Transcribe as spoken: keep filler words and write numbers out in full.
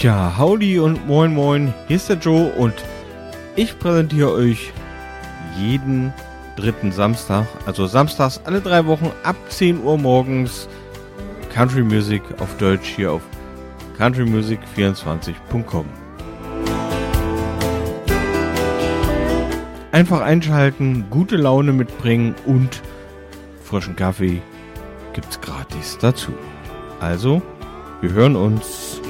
Tja, howdy und moin moin, hier ist der Joe und ich präsentiere euch jeden dritten Samstag, also samstags alle drei Wochen ab zehn Uhr morgens Country Music auf Deutsch hier auf country music vierundzwanzig punkt com. Einfach einschalten, gute Laune mitbringen und frischen Kaffee gibt's gratis dazu. Also, wir hören uns.